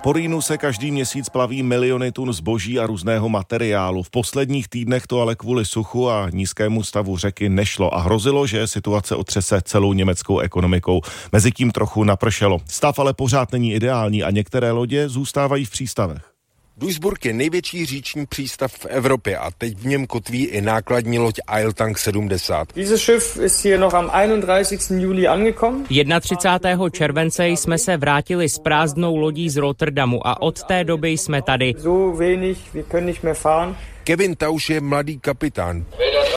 Po Rýnu se každý měsíc plaví miliony tun zboží a různého materiálu. V posledních týdnech to ale kvůli suchu a nízkému stavu řeky nešlo a hrozilo, že situace otřese celou německou ekonomikou. Mezitím trochu napršelo. Stav ale pořád není ideální a některé lodě zůstávají v přístavech. Duisburg je největší říční přístav v Evropě a teď v něm kotví i nákladní loď Eiltank 70. Dieses Schiff ist hier noch am 31. Juli angekommen. 31. července jsme se vrátili s prázdnou lodí z Rotterdamu a od té doby jsme tady. So wenig, wir können nicht mehr fahren. Kevin Tausch je mladý kapitán.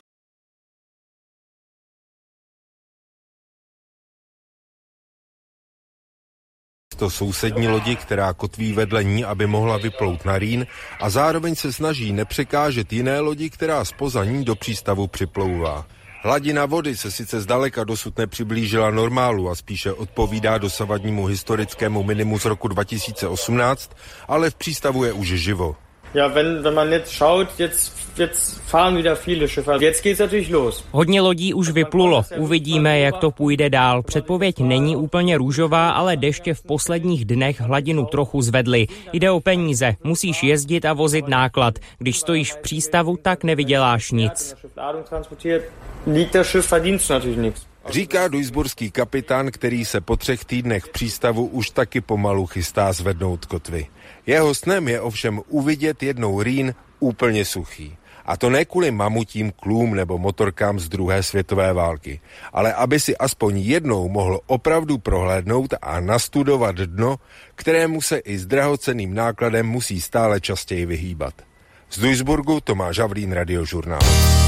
To sousední lodi, která kotví vedle ní, aby mohla vyplout na Rýn a zároveň se snaží nepřekážet jiné lodi, která zpoza ní do přístavu připlouvá. Hladina vody se sice zdaleka dosud nepřiblížila normálu a spíše odpovídá dosavadnímu historickému minimu z roku 2018, ale v přístavu je už živo. Ja, wenn man jetzt schaut, jetzt fahren wieder viele Schiffe. Jetzt geht's natürlich los. Hodně lodí už vyplulo. Uvidíme, jak to půjde dál. Předpověď není úplně růžová, ale deště v posledních dnech hladinu trochu zvedly. Jde o peníze. Musíš jezdit a vozit náklad. Když stojíš v přístavu, tak nevyděláš nic. Říká duisburský kapitán, který se po 3 týdnech v přístavu už taky pomalu chystá zvednout kotvy. Jeho snem je ovšem uvidět jednou Rýn úplně suchý. A to ne kvůli mamutím klům nebo motorkám z 2. světové války, ale aby si aspoň jednou mohl opravdu prohlédnout a nastudovat dno, kterému se i s drahocenným nákladem musí stále častěji vyhýbat. Z Duisburgu Tomáš Havlín, Radiožurnál.